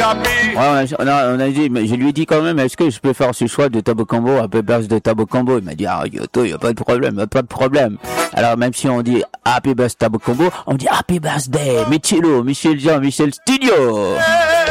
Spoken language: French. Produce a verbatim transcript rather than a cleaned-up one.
Ouais, on a, on a, on a dit, mais je lui ai dit quand même, est-ce que je peux faire ce choix de Tabo Combo, Happy Birthday Tabo Combo? Il m'a dit, ah, Yoto, y a pas de problème, y a pas de problème. Alors, même si on dit Happy Birthday Tabo Combo, on dit Happy Birthday, Michelo, Michel Jean, Michel Studio.